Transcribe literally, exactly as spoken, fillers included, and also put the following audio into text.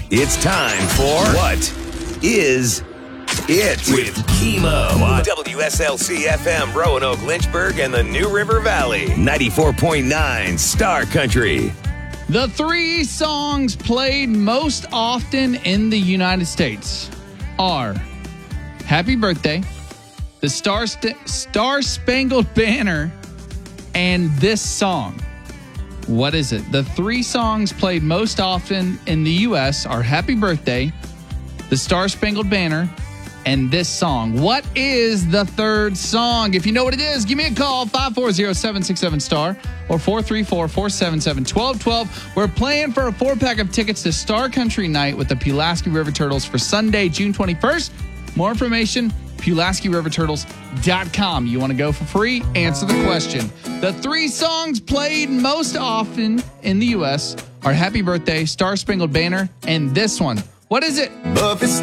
It's time for What Is It? With Chemo on W S L C F M, Roanoke, Lynchburg, and the New River Valley. ninety-four point nine Star Country. The three songs played most often in the United States are Happy Birthday, the Star, St- Star Spangled Banner, and this song. What is it? The three songs played most often in the U S are Happy Birthday, the Star Spangled Banner, and this song. What is the third song? If you know what it is, give me a call, five four zero, seven six seven, STAR or four three four, four seven seven, one two one two. We're playing for a four-pack of tickets to Star Country Night with the Pulaski River Turtles for Sunday, June twenty-first. More information, Pulaski River Turtles dot com. You want to go for free? Answer the question. The three songs played most often in the U S are Happy Birthday, Star Spangled Banner, and this one. What is it? Buffett